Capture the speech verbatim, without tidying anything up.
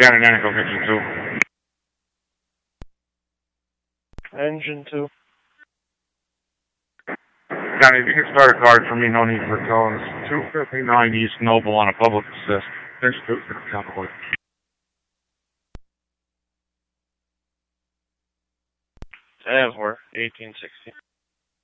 Shannon Danico, engine two. Engine two. Johnny, if you can start a card for me, no need for calling. It's two fifty-nine East Noble on a public assist. There's two for the Cowboy. Avor, eighteen sixty.